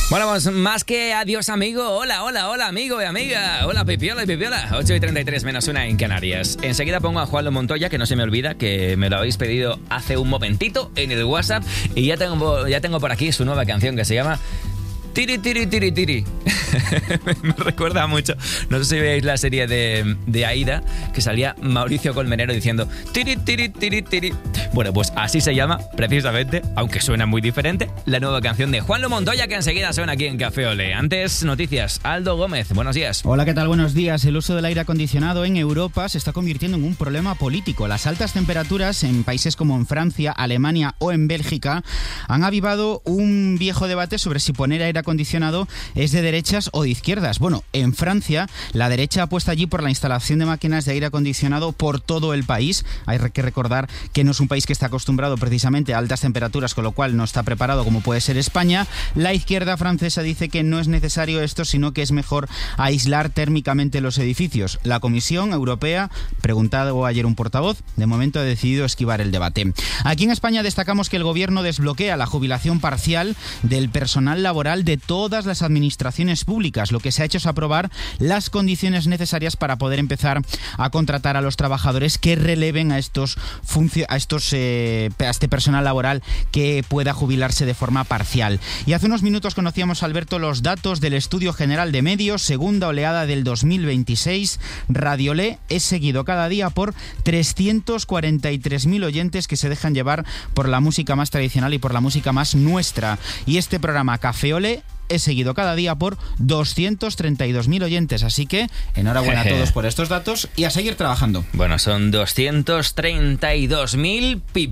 Bueno, pues más que adiós, amigo. Hola, hola, hola, amigo y amiga. Hola, pipiola y pipiola. 8:33 menos 1 en Canarias. Enseguida pongo a Juanlo Montoya, que no se me olvida, que me lo habéis pedido hace un momentito en el WhatsApp. Y ya tengo por aquí su nueva canción que se llama Tiri, tiri, tiri, tiri. Me recuerda mucho. No sé si veis la serie de Aida, que salía Mauricio Colmenero diciendo tiri, tiri, tiri, tiri. Bueno, pues así se llama, precisamente, aunque suena muy diferente, la nueva canción de Juanlo Montoya, que enseguida suena aquí en Café Olé. Antes, noticias. Aldo Gómez, buenos días. Hola, ¿qué tal? Buenos días. El uso del aire acondicionado en Europa se está convirtiendo en un problema político. Las altas temperaturas en países como en Francia, Alemania o en Bélgica han avivado un viejo debate sobre si poner aire acondicionado es de derechas o de izquierdas. Bueno, en Francia, la derecha apuesta allí por la instalación de máquinas de aire acondicionado por todo el país. Hay que recordar que no es un país que está acostumbrado precisamente a altas temperaturas, con lo cual no está preparado como puede ser España. La izquierda francesa dice que no es necesario esto, sino que es mejor aislar térmicamente los edificios. La Comisión Europea, preguntado ayer un portavoz, de momento ha decidido esquivar el debate. Aquí en España destacamos que el gobierno desbloquea la jubilación parcial del personal laboral de todas las administraciones públicas. Lo que se ha hecho es aprobar las condiciones necesarias para poder empezar a contratar a los trabajadores que releven a este personal laboral que pueda jubilarse de forma parcial. Y hace unos minutos conocíamos, Alberto, los datos del Estudio General de Medios, segunda oleada del 2026. Radio Olé es seguido cada día por 343.000 oyentes que se dejan llevar por la música más tradicional y por la música más nuestra. Y este programa Café Olé es seguido cada día por 232.000 oyentes, así que enhorabuena a todos por estos datos y a seguir trabajando. Bueno, son 232.000